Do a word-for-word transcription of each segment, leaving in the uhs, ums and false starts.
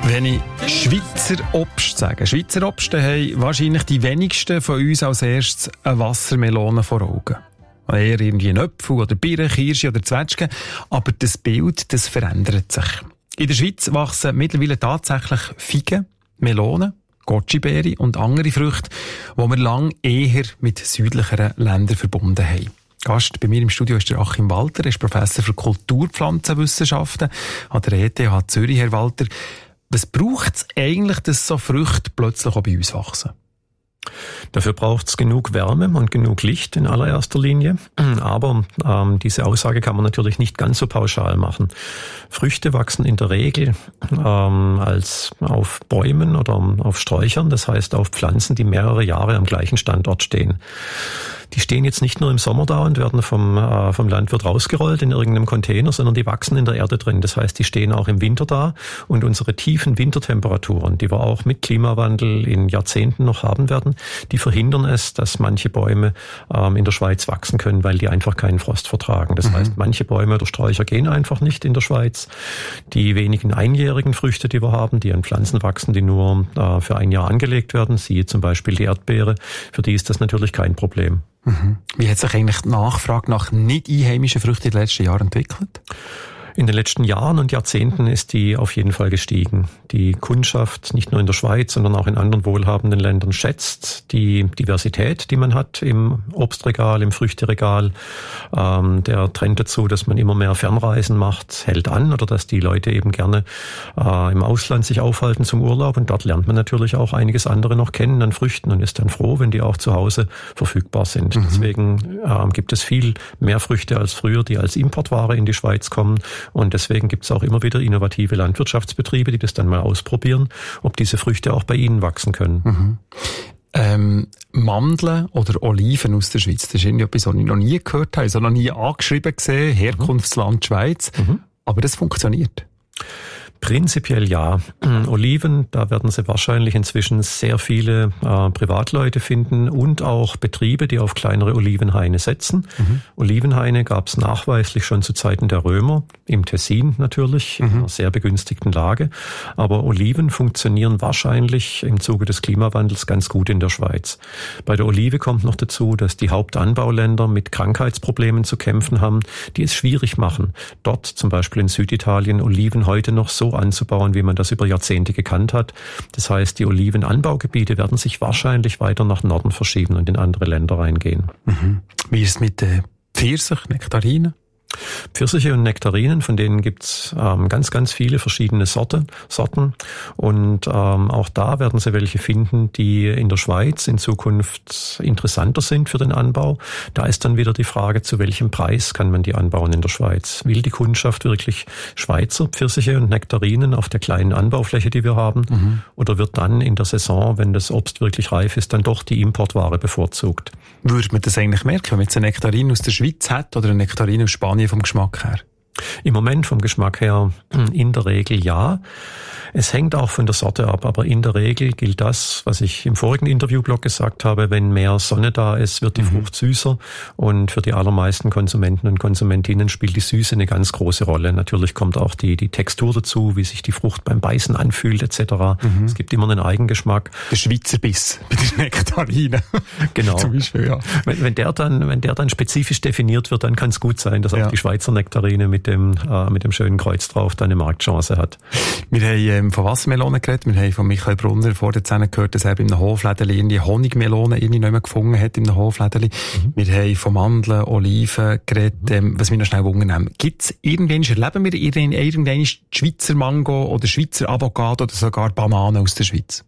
Wenn ich Schweizer Obst sage, Schweizer Obst, dann haben wahrscheinlich die wenigsten von uns als erstes eine Wassermelone vor Augen. Eher irgendwie ein Apfel oder Birne, Kirsche oder Zwetschge. Aber das Bild, das verändert sich. In der Schweiz wachsen mittlerweile tatsächlich Feigen, Melonen, Goji-Beere und andere Früchte, die wir lange eher mit südlicheren Ländern verbunden haben. Gast bei mir im Studio ist der Achim Walter, er ist Professor für Kulturpflanzenwissenschaften an der E T H Zürich. Herr Walter, was braucht es eigentlich, dass so Früchte plötzlich auch bei uns wachsen? Dafür braucht es genug Wärme und genug Licht in allererster Linie. Aber ähm, diese Aussage kann man natürlich nicht ganz so pauschal machen. Früchte wachsen in der Regel ähm, als auf Bäumen oder auf Sträuchern, das heißt auf Pflanzen, die mehrere Jahre am gleichen Standort stehen. Die stehen jetzt nicht nur im Sommer da und werden vom, äh, vom Landwirt rausgerollt in irgendeinem Container, sondern die wachsen in der Erde drin. Das heißt, die stehen auch im Winter da und unsere tiefen Wintertemperaturen, die wir auch mit Klimawandel in Jahrzehnten noch haben werden, die verhindern es, dass manche Bäume ähm, in der Schweiz wachsen können, weil die einfach keinen Frost vertragen. Das mhm. heißt, manche Bäume oder Sträucher gehen einfach nicht in der Schweiz. Die wenigen einjährigen Früchte, die wir haben, die an Pflanzen wachsen, die nur äh, für ein Jahr angelegt werden, siehe zum Beispiel die Erdbeere, für die ist das natürlich kein Problem. Mhm. Wie hat sich eigentlich die Nachfrage nach nicht einheimischen Früchten in den letzten Jahren entwickelt? In den letzten Jahren und Jahrzehnten ist die auf jeden Fall gestiegen. Die Kundschaft, nicht nur in der Schweiz, sondern auch in anderen wohlhabenden Ländern, schätzt die Diversität, die man hat im Obstregal, im Früchteregal. Ähm, der Trend dazu, dass man immer mehr Fernreisen macht, hält an, oder dass die Leute eben gerne äh, im Ausland sich aufhalten zum Urlaub. Und dort lernt man natürlich auch einiges andere noch kennen an Früchten und ist dann froh, wenn die auch zu Hause verfügbar sind. Mhm. Deswegen äh, gibt es viel mehr Früchte als früher, die als Importware in die Schweiz kommen. Und deswegen gibt es auch immer wieder innovative Landwirtschaftsbetriebe, die das dann mal ausprobieren, ob diese Früchte auch bei ihnen wachsen können. Mhm. Ähm, Mandeln oder Oliven aus der Schweiz, das ist irgendwie etwas, was ich noch nie gehört habe, also noch nie angeschrieben gesehen, Herkunftsland Schweiz, mhm. aber das funktioniert. Prinzipiell ja. Oliven, da werden Sie wahrscheinlich inzwischen sehr viele äh, Privatleute finden und auch Betriebe, die auf kleinere Olivenhaine setzen. Mhm. Olivenhaine gab es nachweislich schon zu Zeiten der Römer, im Tessin natürlich, mhm. in einer sehr begünstigten Lage. Aber Oliven funktionieren wahrscheinlich im Zuge des Klimawandels ganz gut in der Schweiz. Bei der Olive kommt noch dazu, dass die Hauptanbauländer mit Krankheitsproblemen zu kämpfen haben, die es schwierig machen, dort zum Beispiel in Süditalien Oliven heute noch so anzubauen, wie man das über Jahrzehnte gekannt hat. Das heißt, die Olivenanbaugebiete werden sich wahrscheinlich weiter nach Norden verschieben und in andere Länder reingehen. Mhm. Wie ist es mit äh, Pfirsich, Nektarinen? Pfirsiche und Nektarinen, von denen gibt's ähm, ganz, ganz viele verschiedene Sorte, Sorten. Und ähm, auch da werden Sie welche finden, die in der Schweiz in Zukunft interessanter sind für den Anbau. Da ist dann wieder die Frage, zu welchem Preis kann man die anbauen in der Schweiz? Will die Kundschaft wirklich Schweizer Pfirsiche und Nektarinen auf der kleinen Anbaufläche, die wir haben? Mhm. Oder wird dann in der Saison, wenn das Obst wirklich reif ist, dann doch die Importware bevorzugt? Würde man das eigentlich merken, wenn man jetzt eine Nektarine aus der Schweiz hat oder eine Nektarine aus Spanien vom Geschmack her? Im Moment vom Geschmack her in der Regel ja. Es hängt auch von der Sorte ab, aber in der Regel gilt das, was ich im vorigen Interviewblog gesagt habe, wenn mehr Sonne da ist, wird die mhm. Frucht süßer, und für die allermeisten Konsumenten und Konsumentinnen spielt die Süße eine ganz große Rolle. Natürlich kommt auch die, die Textur dazu, wie sich die Frucht beim Beißen anfühlt et cetera. Mhm. Es gibt immer einen Eigengeschmack. Der Schweizer Biss bei den Nektarinen. Genau. Zum Beispiel, ja. Wenn, wenn, der dann, wenn der dann spezifisch definiert wird, dann kann es gut sein, dass auch ja. die Schweizer Nektarine mit dem, äh, mit dem schönen Kreuz drauf dann eine Marktchance hat. Wir haben ähm, von Wassermelonen geredet. Wir haben von Michael Brunner vor der Szene gehört, dass er bei einem Hoflädeli irgendwie Honigmelonen irgendwie nicht mehr gefunden hat in einem Hoflädeli. Mhm. Wir haben von Mandeln, Oliven geredet. Ähm, was wir noch schnell wundern. Gibt es irgendwann, erleben wir irgendwann die Schweizer Mango oder Schweizer Avocado oder sogar Bananen aus der Schweiz?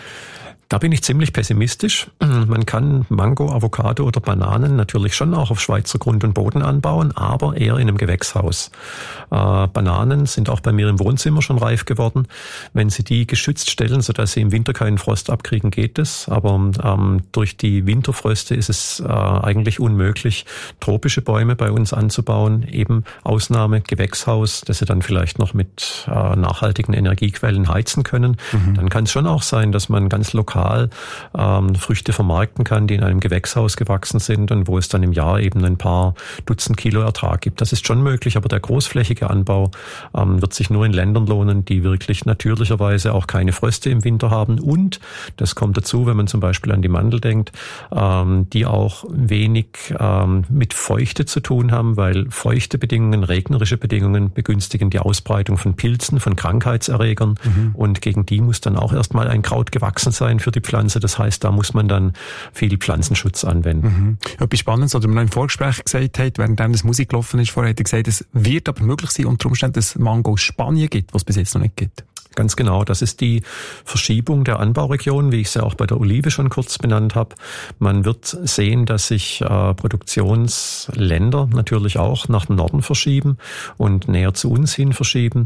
Da bin ich ziemlich pessimistisch. Man kann Mango, Avocado oder Bananen natürlich schon auch auf Schweizer Grund und Boden anbauen, aber eher in einem Gewächshaus. Äh, Bananen sind auch bei mir im Wohnzimmer schon reif geworden. Wenn Sie die geschützt stellen, sodass sie im Winter keinen Frost abkriegen, geht es. Aber ähm, durch die Winterfröste ist es äh, eigentlich unmöglich, tropische Bäume bei uns anzubauen. Eben Ausnahme Gewächshaus, dass Sie dann vielleicht noch mit äh, nachhaltigen Energiequellen heizen können. Mhm. Dann kann es schon auch sein, dass man ganz lokal lokal ähm, Früchte vermarkten kann, die in einem Gewächshaus gewachsen sind und wo es dann im Jahr eben ein paar Dutzend Kilo Ertrag gibt. Das ist schon möglich, aber der großflächige Anbau ähm, wird sich nur in Ländern lohnen, die wirklich natürlicherweise auch keine Fröste im Winter haben und, das kommt dazu, wenn man zum Beispiel an die Mandel denkt, ähm, die auch wenig ähm, mit Feuchte zu tun haben, weil feuchte Bedingungen, regnerische Bedingungen begünstigen die Ausbreitung von Pilzen, von Krankheitserregern mhm. und gegen die muss dann auch erstmal ein Kraut gewachsen sein für die Pflanze. Das heißt, da muss man dann viel Pflanzenschutz anwenden. Mhm. Etwas Spannendes, oder man im Vorgespräch gesagt hat, während das Musik gelaufen ist, vorher hat er gesagt, es wird aber möglich sein, unter Umständen, dass es Mango aus Spanien gibt, was es bis jetzt noch nicht gibt. Ganz genau, das ist die Verschiebung der Anbauregion, wie ich sie auch bei der Olive schon kurz benannt habe. Man wird sehen, dass sich äh, Produktionsländer natürlich auch nach Norden verschieben und näher zu uns hin verschieben.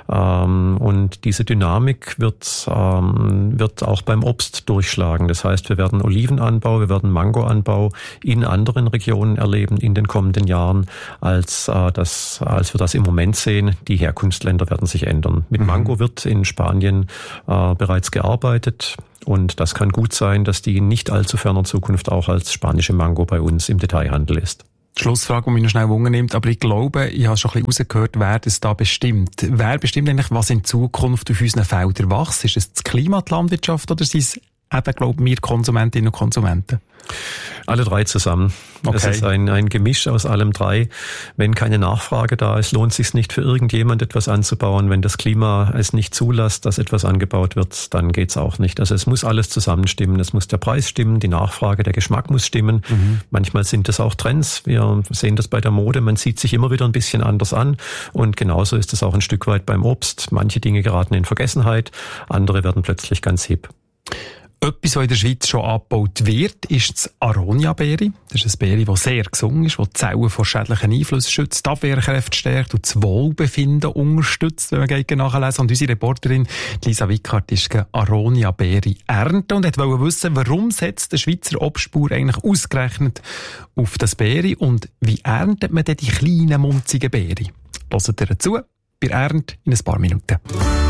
Ähm, und diese Dynamik wird, ähm, wird auch beim Obst durchschlagen. Das heißt, wir werden Olivenanbau, wir werden Mangoanbau in anderen Regionen erleben in den kommenden Jahren, als, äh, das, als wir das im Moment sehen. Die Herkunftsländer werden sich ändern. Mit Mango wird in Spanien äh, bereits gearbeitet und das kann gut sein, dass die in nicht allzu ferner Zukunft auch als spanische Mango bei uns im Detailhandel ist. Schlussfrage, die mich noch schnell Wunder nimmt, aber ich glaube, ich habe schon ein bisschen rausgehört, wer das da bestimmt. Wer bestimmt eigentlich, was in Zukunft auf unseren Feldern wächst? Ist es das Klima, die Landwirtschaft oder sind es eben, glaube ich, wir Konsumentinnen und Konsumenten? Alle drei zusammen. Okay. Es ist ein, ein Gemisch aus allem drei. Wenn keine Nachfrage da ist, lohnt es sich nicht für irgendjemand etwas anzubauen. Wenn das Klima es nicht zulässt, dass etwas angebaut wird, dann geht's auch nicht. Also es muss alles zusammenstimmen. Es muss der Preis stimmen, die Nachfrage, der Geschmack muss stimmen. Mhm. Manchmal sind es auch Trends. Wir sehen das bei der Mode. Man zieht sich immer wieder ein bisschen anders an. Und genauso ist es auch ein Stück weit beim Obst. Manche Dinge geraten in Vergessenheit, andere werden plötzlich ganz hip. Etwas, was in der Schweiz schon abgebaut wird, ist das Aronia-Beere. Das ist ein Beere, das sehr gesund ist, das die Zellen vor schädlichen Einflüssen schützt, die Abwehrkräfte stärkt und das Wohlbefinden unterstützt, wenn man geht nachlesen. Und unsere Reporterin Lisa Wickhardt ist Aronia-Beere ernten und wollte wissen, warum setzt der Schweizer Obstbauer eigentlich ausgerechnet auf das Beere und wie erntet man denn die kleinen, munzigen Beere? Hört ihr dazu bei Ernt in ein paar Minuten.